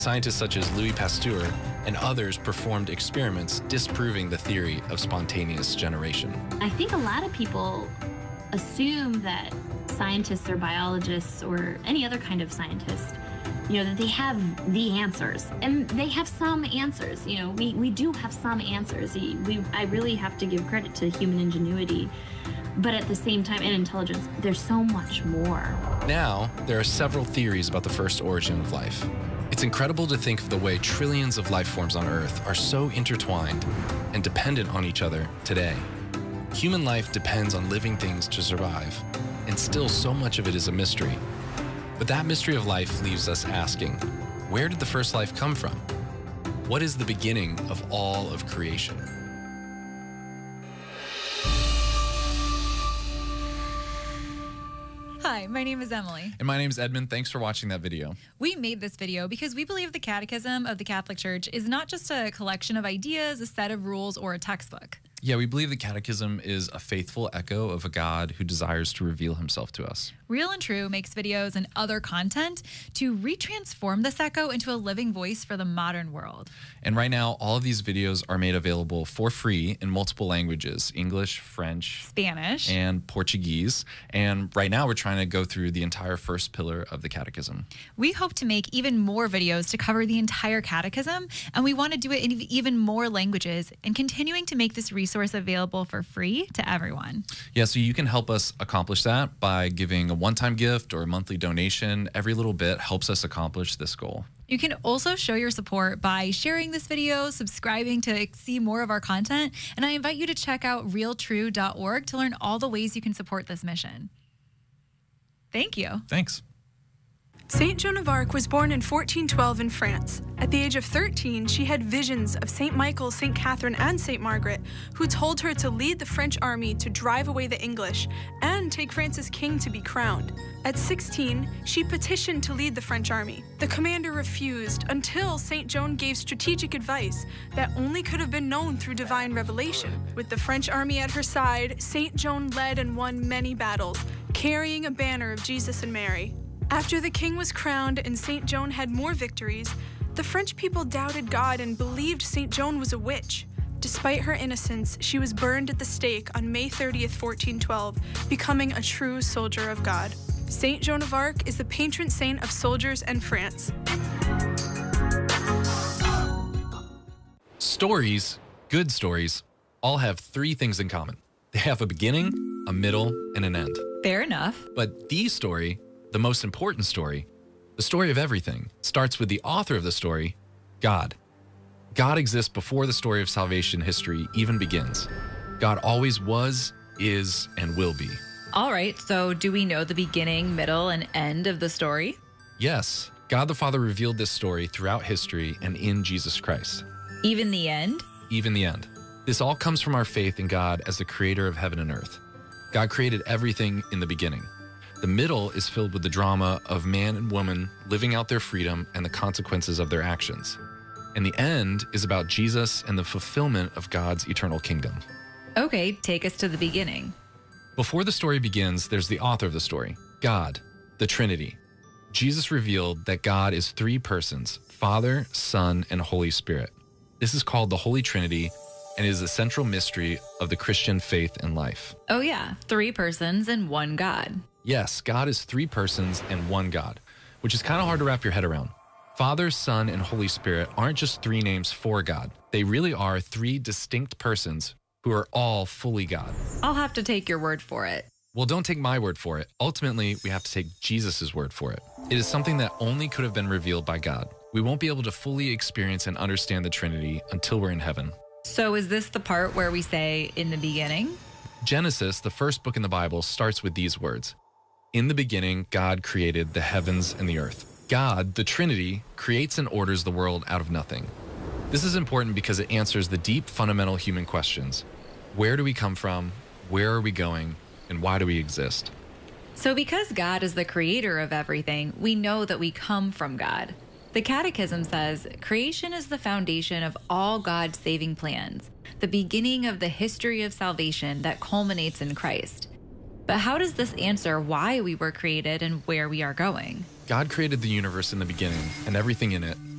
Scientists such as Louis Pasteur and others performed experiments disproving the theory of spontaneous generation. I think a lot of people assume that scientists or biologists or any other kind of scientist, that they have the answers. And they have some answers. We do have some answers. I really have to give credit to human ingenuity. But at the same time, and intelligence, there's so much more. Now, there are several theories about the first origin of life. It's incredible to think of the way trillions of life forms on Earth are so intertwined and dependent on each other today. Human life depends on living things to survive, and still so much of it is a mystery. But that mystery of life leaves us asking, where did the first life come from? What is the beginning of all of creation? Hi, my name is Emily. And my name is Edmund. Thanks for watching that video. We made this video because we believe the Catechism of the Catholic Church is not just a collection of ideas, a set of rules, or a textbook. Yeah, we believe the Catechism is a faithful echo of a God who desires to reveal himself to us. Real and True makes videos and other content to retransform this echo into a living voice for the modern world. And right now, all of these videos are made available for free in multiple languages: English, French, Spanish, and Portuguese. And right now, we're trying to go through the entire first pillar of the Catechism. We hope to make even more videos to cover the entire Catechism, and we want to do it in even more languages and continuing to make this resource available for free to everyone. Yeah, so you can help us accomplish that by giving a one-time gift or a monthly donation. Every little bit helps us accomplish this goal. You can also show your support by sharing this video, subscribing to see more of our content, and I invite you to check out realtrue.org to learn all the ways you can support this mission. Thank you. Thanks. Saint Joan of Arc was born in 1412 in France. At the age of 13, she had visions of Saint Michael, Saint Catherine, and Saint Margaret, who told her to lead the French army to drive away the English and take France as king to be crowned. At 16, she petitioned to lead the French army. The commander refused until Saint Joan gave strategic advice that only could have been known through divine revelation. With the French army at her side, Saint Joan led and won many battles, carrying a banner of Jesus and Mary. After the king was crowned and Saint Joan had more victories, the French people doubted God and believed Saint Joan was a witch. Despite her innocence, she was burned at the stake on May 30th, 1412, becoming a true soldier of God. Saint Joan of Arc is the patron saint of soldiers and France. Stories, good stories, all have three things in common. They have a beginning, a middle, and an end. Fair enough. But the story, the most important story, the story of everything, starts with the author of the story, God. God exists before the story of salvation history even begins. God always was, is, and will be. All right, so do we know the beginning, middle, and end of the story? Yes, God the Father revealed this story throughout history and in Jesus Christ. Even the end? Even the end. This all comes from our faith in God as the creator of heaven and earth. God created everything in the beginning. The middle is filled with the drama of man and woman living out their freedom and the consequences of their actions. And the end is about Jesus and the fulfillment of God's eternal kingdom. Okay, take us to the beginning. Before the story begins, there's the author of the story, God, the Trinity. Jesus revealed that God is three persons, Father, Son, and Holy Spirit. This is called the Holy Trinity and is the central mystery of the Christian faith and life. Oh yeah, three persons and one God. Yes, God is three persons and one God, which is kind of hard to wrap your head around. Father, Son, and Holy Spirit aren't just three names for God. They really are three distinct persons who are all fully God. I'll have to take your word for it. Well, don't take my word for it. Ultimately, we have to take Jesus' word for it. It is something that only could have been revealed by God. We won't be able to fully experience and understand the Trinity until we're in heaven. So is this the part where we say, in the beginning? Genesis, the first book in the Bible, starts with these words. In the beginning, God created the heavens and the earth. God, the Trinity, creates and orders the world out of nothing. This is important because it answers the deep, fundamental human questions. Where do we come from? Where are we going? And why do we exist? So because God is the creator of everything, we know that we come from God. The Catechism says, creation is the foundation of all God's saving plans, the beginning of the history of salvation that culminates in Christ. But how does this answer why we were created and where we are going? God created the universe in the beginning and everything in it